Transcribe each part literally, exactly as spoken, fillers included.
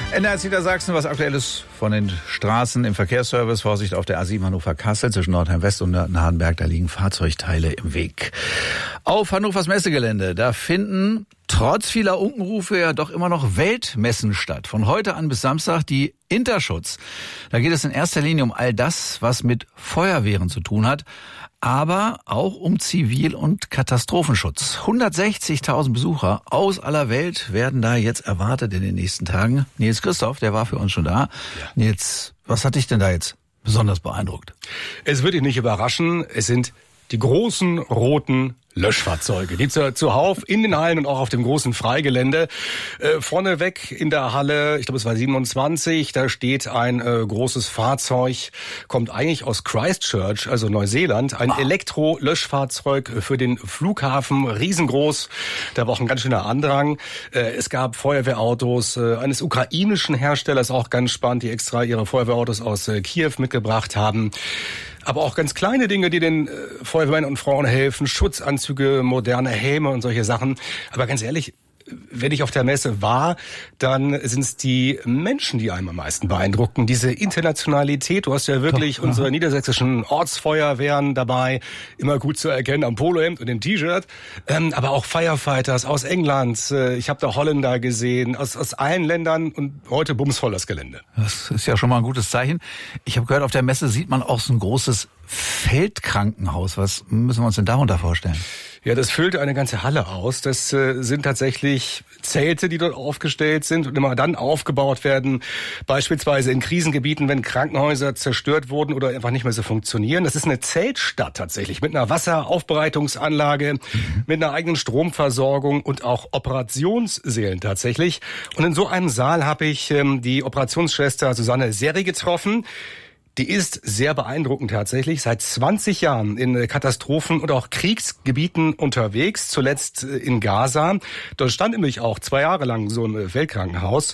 N D R Niedersachsen, was Aktuelles von den Straßen im Verkehrsservice. Vorsicht auf der A sieben Hannover-Kassel zwischen Nordheim-West und Nürnberg. Da liegen Fahrzeugteile im Weg. Auf Hannovers Messegelände, da finden trotz vieler Unkenrufe ja doch immer noch Weltmessen statt. Von heute an bis Samstag die Interschutz. Da geht es in erster Linie um all das, was mit Feuerwehren zu tun hat, aber auch um Zivil- und Katastrophenschutz. hundertsechzigtausend Besucher aus aller Welt werden da jetzt erwartet in den nächsten Tagen. Nils Christoph, der war für uns schon da. Ja. Nils, was hat dich denn da jetzt besonders beeindruckt? Es wird dich nicht überraschen, es sind die großen roten Löschfahrzeuge, die zu, zuhauf in den Hallen und auch auf dem großen Freigelände. Äh, vorneweg in der Halle, ich glaube es war siebenundzwanzig, da steht ein äh, großes Fahrzeug, kommt eigentlich aus Christchurch, also Neuseeland, ein ah. Elektro-Löschfahrzeug für den Flughafen, riesengroß. Da war auch ein ganz schöner Andrang. Äh, es gab Feuerwehrautos äh, eines ukrainischen Herstellers, auch ganz spannend, die extra ihre Feuerwehrautos aus äh, Kiew mitgebracht haben. Aber auch ganz kleine Dinge, die den äh, Feuerwehrmännern und Frauen helfen, Schutzanzüge, moderne Helme und solche Sachen. Aber ganz ehrlich, wenn ich auf der Messe war, dann sind es die Menschen, die einem am meisten beeindrucken. Diese Internationalität, du hast ja wirklich Doch, unsere niedersächsischen Ortsfeuerwehren dabei, immer gut zu erkennen am Polohemd und dem T-Shirt. Ähm, aber auch Firefighters aus England, äh, ich habe da Holländer gesehen, aus, aus allen Ländern und heute bumsvoll das Gelände. Das ist ja schon mal ein gutes Zeichen. Ich habe gehört, auf der Messe sieht man auch so ein großes Feldkrankenhaus. Was müssen wir uns denn darunter vorstellen? Ja, das füllt eine ganze Halle aus. Das äh, sind tatsächlich Zelte, die dort aufgestellt sind und immer dann aufgebaut werden, beispielsweise in Krisengebieten, wenn Krankenhäuser zerstört wurden oder einfach nicht mehr so funktionieren. Das ist eine Zeltstadt tatsächlich mit einer Wasseraufbereitungsanlage, mhm. mit einer eigenen Stromversorgung und auch Operationssälen tatsächlich. Und in so einem Saal habe ich ähm, die Operationsschwester Susanne Seri getroffen. Die ist sehr beeindruckend tatsächlich, seit zwanzig Jahren in Katastrophen- und auch Kriegsgebieten unterwegs, zuletzt in Gaza. Dort stand nämlich auch zwei Jahre lang so ein Feldkrankenhaus.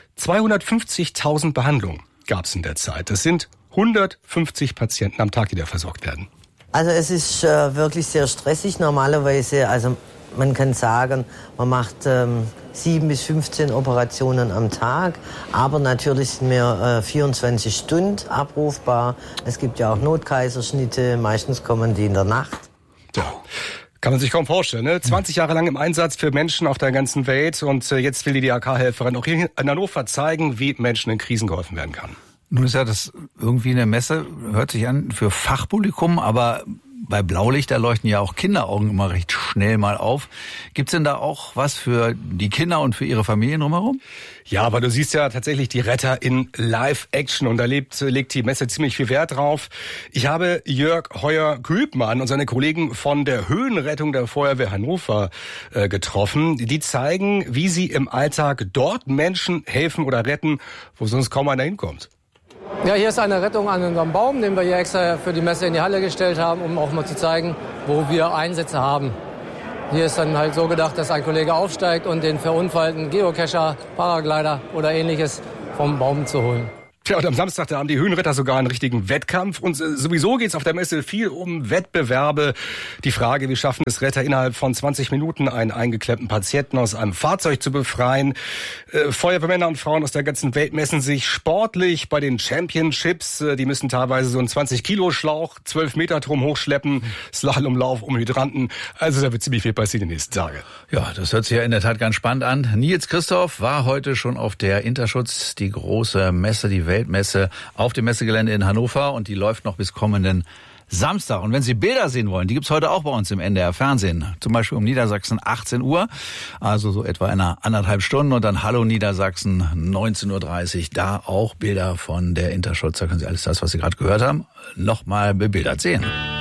zweihundertfünfzigtausend Behandlungen gab es in der Zeit. Das sind hundertfünfzig Patienten am Tag, die da versorgt werden. Also es ist äh, wirklich sehr stressig normalerweise. Also man kann sagen, man macht ähm, sieben bis fünfzehn Operationen am Tag. Aber natürlich sind wir äh, vierundzwanzig Stunden abrufbar. Es gibt ja auch Notkaiserschnitte. Meistens kommen die in der Nacht. Ja. Kann man sich kaum vorstellen, ne? zwanzig Jahre lang im Einsatz für Menschen auf der ganzen Welt. Und äh, jetzt will die D R K-Helferin auch hier in Hannover zeigen, wie Menschen in Krisen geholfen werden kann. Nun ist ja das irgendwie eine Messe, hört sich an, für Fachpublikum, aber bei Blaulicht, da leuchten ja auch Kinderaugen immer recht schnell mal auf. Gibt's denn da auch was für die Kinder und für ihre Familien drumherum? Ja, aber du siehst ja tatsächlich die Retter in Live-Action und da lebt, legt die Messe ziemlich viel Wert drauf. Ich habe Jörg Heuer-Kühlmann und seine Kollegen von der Höhenrettung der Feuerwehr Hannover äh, getroffen. Die zeigen, wie sie im Alltag dort Menschen helfen oder retten, wo sonst kaum einer hinkommt. Ja, hier ist eine Rettung an unserem Baum, den wir hier extra für die Messe in die Halle gestellt haben, um auch mal zu zeigen, wo wir Einsätze haben. Hier ist dann halt so gedacht, dass ein Kollege aufsteigt und den verunfallten Geocacher, Paraglider oder Ähnliches vom Baum zu holen. Tja, und am Samstag, da haben die Höhenretter sogar einen richtigen Wettkampf. Und sowieso geht's auf der Messe viel um Wettbewerbe. Die Frage, wie schaffen es Retter innerhalb von zwanzig Minuten, einen eingeklemmten Patienten aus einem Fahrzeug zu befreien. Äh, Feuerwehrmänner und Frauen aus der ganzen Welt messen sich sportlich bei den Championships. Äh, die müssen teilweise so einen zwanzig Kilo Schlauch, zwölf Meter drum hochschleppen, Slalomlauf um Hydranten. Also da wird ziemlich viel passieren die nächsten Tage. Ja, das hört sich ja in der Tat ganz spannend an. Nils Christoph war heute schon auf der Interschutz, die große Messe, die Welt Weltmesse auf dem Messegelände in Hannover und die läuft noch bis kommenden Samstag. Und wenn Sie Bilder sehen wollen, die gibt's heute auch bei uns im N D R Fernsehen. Zum Beispiel um Niedersachsen achtzehn Uhr, also so etwa in einer anderthalb Stunden. Und dann Hallo Niedersachsen neunzehn Uhr dreißig. Da auch Bilder von der Interschutz. Da können Sie alles das, was Sie gerade gehört haben, nochmal bebildert sehen.